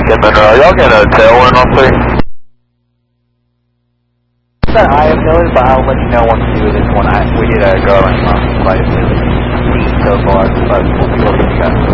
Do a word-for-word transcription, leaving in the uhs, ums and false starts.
Lincoln Monroe. Y'all get a tailwind on three? That I have noted, but I'll let you know once we do this one. I, we did a go around quite a bit so far, but we'll be looking at you guys.